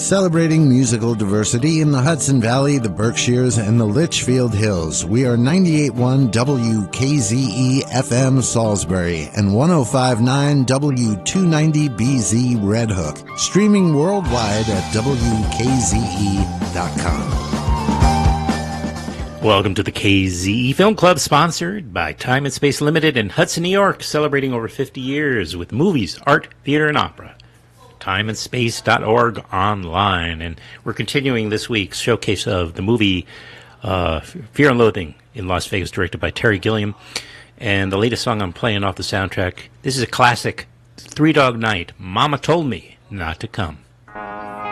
Celebrating musical diversity in the Hudson Valley, the Berkshires, and the Litchfield Hills. We are 98.1 WKZE FM Salisbury and 105.9 W290BZ Red Hook. Streaming worldwide at WKZE.com. Welcome to the KZE Film Club, sponsored by Time and Space Limited in Hudson, New York, celebrating over 50 years with movies, art, theater, and opera. timeandspace.org online. And we're continuing this week's showcase of the movie Fear and Loathing in Las Vegas, directed by Terry Gilliam. And the latest song I'm playing off the soundtrack, this is a classic, Three Dog Night, Mama Told Me Not to Come.